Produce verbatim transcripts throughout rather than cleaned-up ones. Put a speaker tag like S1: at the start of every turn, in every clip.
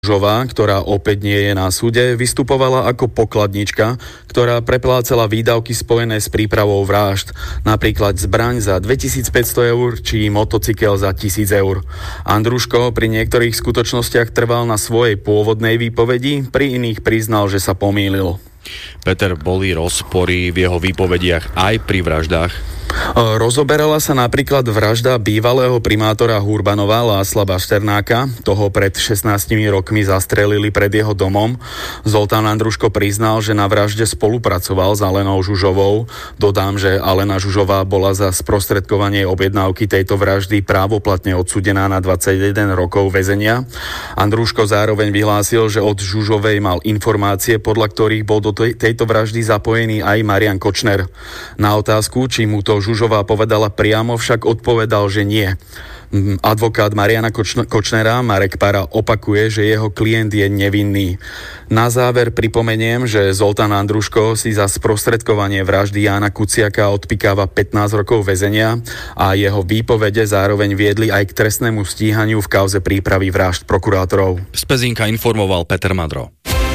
S1: Žová, ktorá opäť nie je na súde, vystupovala ako pokladnička, ktorá preplácala výdavky spojené s prípravou vražd, napríklad zbraň za dvetisícpäťsto eur či motocykel za tisíc eur. Andruško pri niektorých skutočnostiach trval na svojej pôvodnej výpovedi, pri iných priznal, že sa pomýlil.
S2: Peter, boli rozpory v jeho výpovediach aj pri vraždách?
S1: Rozoberala sa napríklad vražda bývalého primátora Hurbanova Lásla Bašternáka. Toho pred šestnástimi rokmi zastrelili pred jeho domom. Zoltán Andruško priznal, že na vražde spolupracoval s Alenou Žužovou. Dodám, že Alena Žužová bola za sprostredkovanie objednávky tejto vraždy právoplatne odsúdená na dvadsaťjeden rokov väzenia. Andruško zároveň vyhlásil, že od Žužovej mal informácie, podľa ktorých bol do tejto vraždy zapojený aj Marian Kočner. Na otázku, či mu to Žužová povedala priamo, však odpovedal, že nie. Advokát Mariana Koč- Kočnera Marek Para opakuje, že jeho klient je nevinný. Na záver pripomeniem, že Zoltán Andruško si za sprostredkovanie vraždy Jána Kuciaka odpikáva pätnásť rokov väzenia a jeho výpovede zároveň viedli aj k trestnému stíhaniu v kauze prípravy vražd prokurátorov.
S2: Z Pezínka informoval Peter Madro.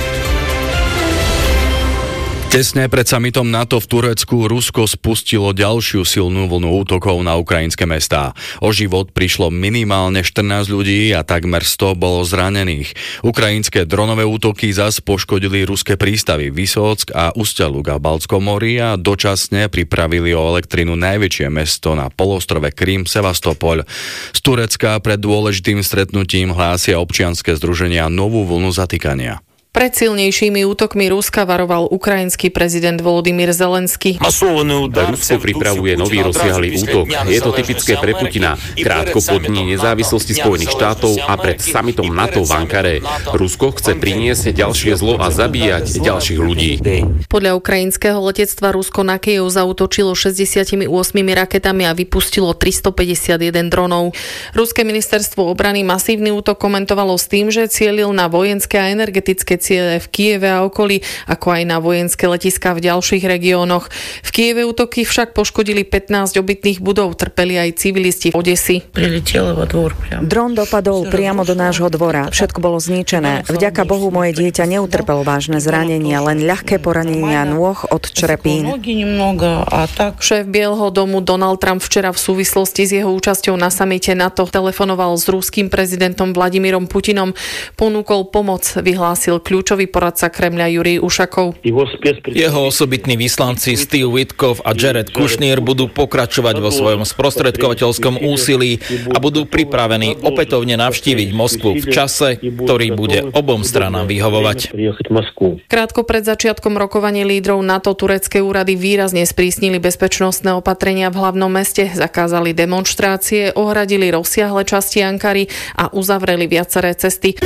S2: Tesne pred samitom NATO v Turecku Rusko spustilo ďalšiu silnú vlnu útokov na ukrajinské mestá. O život prišlo minimálne štrnásť ľudí a takmer sto bolo zranených. Ukrajinské dronové útoky zas poškodili ruské prístavy Vysock a Ustya-Luga v Baltskom mori a dočasne pripravili o elektrinu najväčšie mesto na poloostrove Krym, Sevastopol. Z Turecka pred dôležitým stretnutím hlásia občianske združenia novú vlnu zatýkania.
S3: Pred silnejšími útokmi Ruska varoval ukrajinský prezident Volodymyr Zelenský.
S4: Rusko pripravuje nový rozsiahly útok. Je to typické pre Putina. Krátko po dni nezávislosti Spojených štátov a pred samitom NATO v Ankare. Rusko chce priniesť ďalšie zlo a zabíjať ďalších ľudí.
S3: Podľa ukrajinského letectva Rusko na Kyjev zaútočilo šesťdesiatosem raketami a vypustilo tristopäťdesiatjeden dronov. Ruské ministerstvo obrany masívny útok komentovalo s tým, že cielil na vojenské a energetické ciele v Kyjeve a okolí, ako aj na vojenské letiská v ďalších regiónoch. V Kyjeve útoky však poškodili pätnásť obytných budov, trpeli aj civilisti v Odesi.
S5: Dron dopadol priamo do nášho dvora. Všetko bolo zničené. Vďaka Bohu moje dieťa neutrpelo vážne zranenia, len ľahké poranenia nôh od črepín.
S3: Šéf Bieleho domu Donald Trump včera v súvislosti s jeho účasťou na samite NATO telefonoval s ruským prezidentom Vladimírom Putinom. Ponúkol pomoc, vyhlásil kľúčový poradca Kremľa Jurij Ušakov.
S6: Jeho osobitní vyslanci Steve Witkoff a Jared Kushner budú pokračovať vo svojom sprostredkovateľskom úsilí a budú pripravení opätovne navštíviť Moskvu v čase, ktorý bude obom stranám vyhovovať.
S3: Krátko pred začiatkom rokovania lídrov NATO turecké úrady výrazne sprísnili bezpečnostné opatrenia v hlavnom meste, zakázali demonštrácie, ohradili rozsiahle časti Ankary a uzavreli viaceré cesty.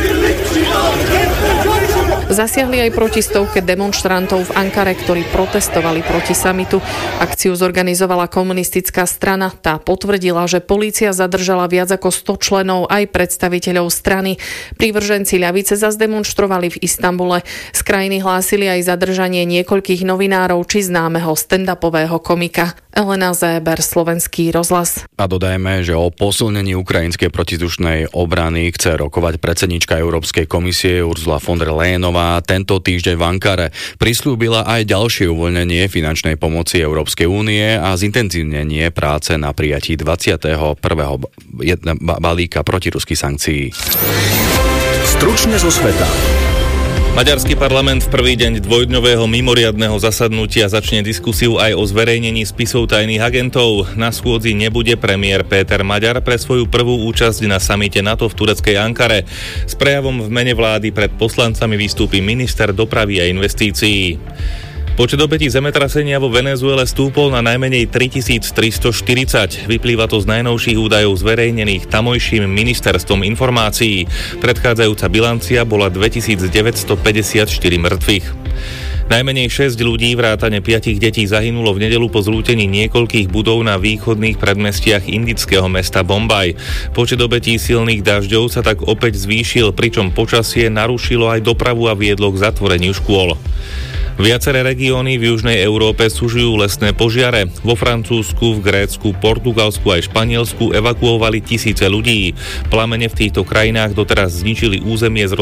S3: Zasiahli aj proti stovke demonštrantov v Ankare, ktorí protestovali proti samitu. Akciu zorganizovala komunistická strana. Tá potvrdila, že polícia zadržala viac ako sto členov aj predstaviteľov strany. Prívrženci ľavice zas demonštrovali v Istanbule. Z krajiny hlásili aj zadržanie niekoľkých novinárov či známeho stand-upového komika. Elena Zéber, Slovenský rozhlas.
S2: A dodajme, že o posilnení ukrajinskej protizdušnej obrany chce rokovať predsedníčka Európskej komisie Ursula von der Leyenová tento týždeň v Ankare. Prisľúbila aj ďalšie uvoľnenie finančnej pomoci Európskej únie a zintenzívnenie práce na prijatí dvadsiateho prvého balíka protiruských sankcií.
S7: Stručne zo sveta.
S8: Maďarský parlament v prvý deň dvojdňového mimoriadneho zasadnutia začne diskusiu aj o zverejnení spisov tajných agentov. Na schôdzi nebude premiér Péter Maďar pre svoju prvú účasť na samite NATO v tureckej Ankare. S prejavom v mene vlády pred poslancami vystúpi minister dopravy a investícií. Počet obetí zemetrasenia vo Venezuele stúpol na najmenej tritisíctristoštyridsať. Vyplýva to z najnovších údajov zverejnených tamojším ministerstvom informácií. Predchádzajúca bilancia bola dvetisícdeväťstopäťdesiatštyri mŕtvych. Najmenej šesť ľudí vrátane piatich detí zahynulo v nedeľu po zrútení niekoľkých budov na východných predmestiach indického mesta Bombaj. Počet obetí silných dažďov sa tak opäť zvýšil, pričom počasie narušilo aj dopravu a viedlo k zatvoreniu škôl. Viaceré regióny v južnej Európe sužujú lesné požiare. Vo Francúzsku, v Grécku, Portugalsku aj Španielsku evakuovali tisíce ľudí. Plamene v týchto krajinách doteraz zničili územie s